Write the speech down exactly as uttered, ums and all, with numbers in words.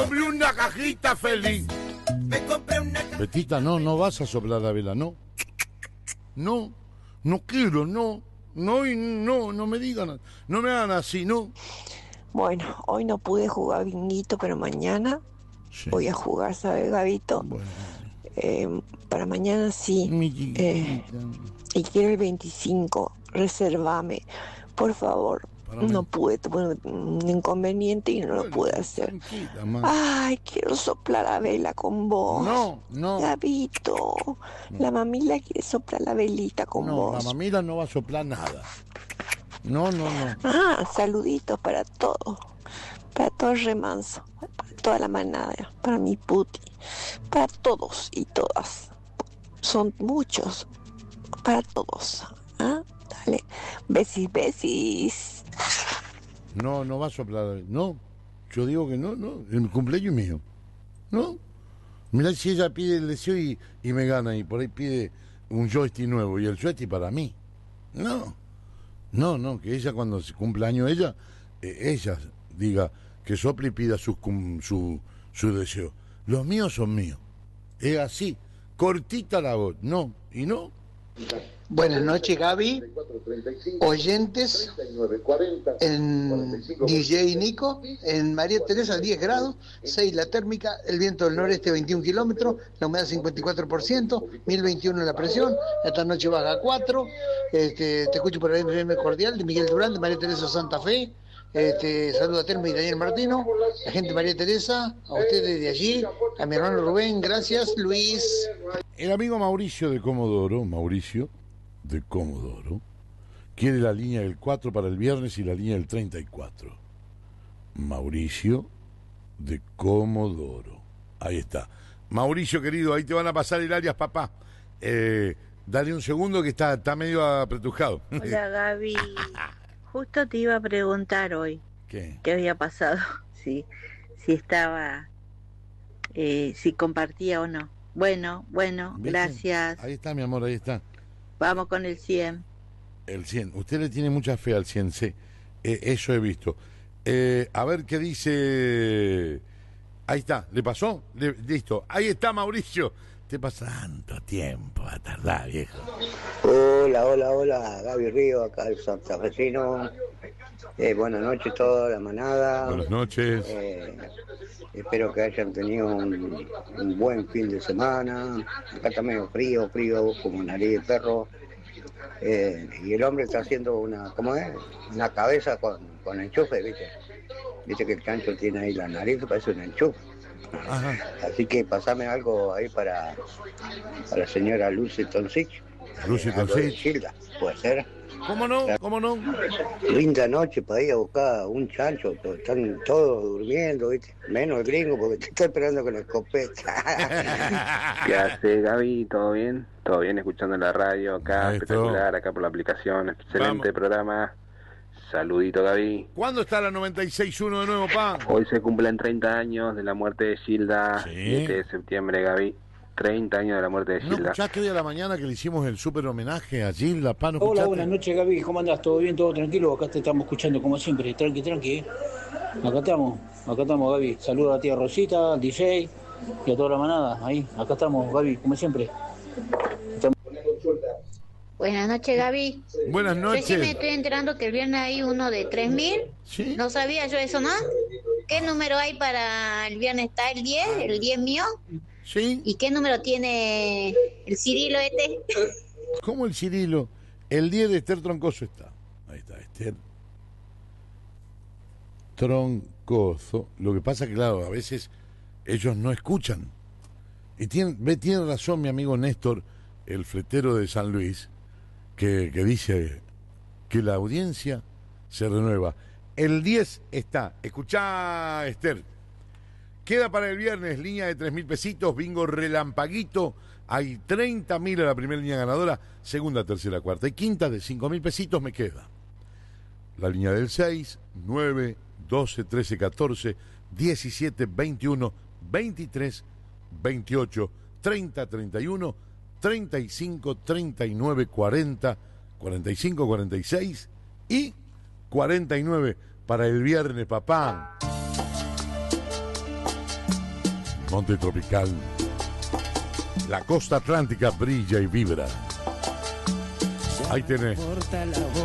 compré una cajita feliz. Me compré una cajita. Betita, no, no vas a soplar la vela, no. No, no quiero, no. No, y no, no me digan, no me hagan así, no. Bueno, hoy no pude jugar binguito, pero mañana sí. Voy a jugar, ¿sabes, Gabito? Bueno. Eh, para mañana sí. Eh, y quiero el veinticinco, reservame, por favor. No pude, tuve un inconveniente y no bueno, lo pude hacer. Ay, quiero soplar la vela con vos. No, no. Gabito, no. La mamila quiere soplar la velita con no, vos. No, la mamila no va a soplar nada. No, no, no. Ah, saluditos para todos. Para todo el remanso. Para toda la manada. Para mi puti. Para todos y todas. Son muchos. Para todos. ¿Ah? Dale. Besis, besis. No, no va a soplar. No. Yo digo que no, no. El cumpleaños es mío. No. Mirá si ella pide el deseo y, y me gana. Y por ahí pide un joystick nuevo. Y el joystick para mí. No. No, no. Que ella cuando se cumple año ella, eh, ella diga que sople y pida su, su, su deseo. Los míos son míos. Es así. Cortita la voz. No. ¿Y no? Buenas noches, Gaby, oyentes, en D J Nico, en María Teresa diez grados, seis la térmica, el viento del noreste veintiún kilómetros, la humedad cincuenta y cuatro por ciento, mil veintiuno la presión, esta noche baja a cuatro, este, te escucho por el M M Cordial de Miguel Durán, de María Teresa Santa Fe, este, saludo a Telma y Daniel Martino, la gente María Teresa, a ustedes de allí, a mi hermano Rubén, gracias, Luis. El amigo Mauricio de Comodoro, Mauricio de Comodoro, quiere la línea del cuatro para el viernes y la línea del treinta y cuatro. Mauricio de Comodoro. Ahí está. Mauricio, querido, ahí te van a pasar el Arias, papá. Eh, dale un segundo que está, está medio apretujado. Hola, Gaby. Justo te iba a preguntar hoy. ¿Qué? ¿Qué había pasado? Si, si estaba, eh, si compartía o no. Bueno, bueno, ¿viste? Gracias. Ahí está, mi amor, ahí está. Vamos con el cien. El cien. Usted le tiene mucha fe al cien, sí. Eh, eso he visto. Eh, a ver qué dice. Ahí está, ¿le pasó? Le, listo. Ahí está, Mauricio. Te pasa tanto tiempo a tardar, viejo. Hola, hola, hola. Gaby Río, acá el santafesino. Eh, buenas noches a toda la manada. Buenas noches. Eh, espero que hayan tenido un, un buen fin de semana. Acá está medio frío, frío, como nariz de perro. Eh, y el hombre está haciendo una, ¿cómo es? Una cabeza con, con enchufe, ¿viste? Viste que el chancho tiene ahí la nariz, parece un enchufe. Ajá. Así que pasame algo ahí para, para la señora Lucy Toncich. Lucy eh, Toncich. Gilda, puede ser. ¿Cómo no? ¿Cómo no? Linda noche para ir a buscar un chancho, pero están todos durmiendo, ¿viste? Menos el gringo porque te está esperando con la escopeta. ¿Qué hace, Gaby? ¿Todo bien? ¿Todo bien? Escuchando la radio acá, Maestro. Espectacular, acá por la aplicación. Excelente Vamos. Programa. Saludito, Gaby. ¿Cuándo está la noventa y seis punto uno de nuevo, pa? Hoy se cumplen treinta años de la muerte de Gilda, sí. siete de septiembre, Gaby. treinta años de la muerte de Gilda. ¿No escuchaste hoy a la mañana que le hicimos el súper homenaje a Gilda, pa? ¿No Hola, escuchaste? buenas noches, Gaby. ¿Cómo andás? ¿Todo bien? ¿Todo tranquilo? Acá te estamos escuchando como siempre. Tranqui, tranqui. Acá estamos. Acá estamos, Gaby. Saludos a la tía Rosita, al D J y a toda la manada. Ahí, acá estamos, Gaby, como siempre. Estamos... Buenas noches, Gaby. Buenas noches. Yo sí me estoy enterando que el viernes hay uno de tres mil. ¿Sí? No sabía yo eso, ¿no? ¿Qué número hay para el viernes? ¿Está el diez? ¿El diez mío? Sí. ¿Y qué número tiene el Cirilo este? ¿Cómo el Cirilo? El diez de Esther Troncoso está. Ahí está, Esther Troncoso. Lo que pasa que, claro, a veces ellos no escuchan. Y tiene, ve, tiene razón mi amigo Néstor, el fletero de San Luis, que, que dice que la audiencia se renueva. El diez está. Escuchá, Esther. Queda para el viernes línea de tres mil pesitos, bingo relampaguito. Hay treinta mil a la primera línea ganadora, segunda, tercera, cuarta y quinta de cinco mil pesitos me queda. La línea del seis, nueve, doce, trece, catorce, diecisiete, veintiuno, veintitrés, veintiocho, treinta, treinta y uno, treinta y cinco, treinta y nueve, cuarenta, cuarenta y cinco, cuarenta y seis y cuarenta y nueve para el viernes, papá. Monte Tropical. La costa atlántica brilla y vibra. Ahí tenés.